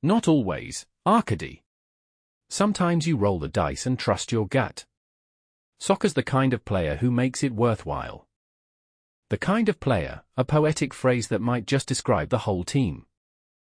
Not always, Arkady. Sometimes you roll the dice and trust your gut. Soccer's the kind of player who makes it worthwhile. The kind of player, a poetic phrase that might just describe the whole team.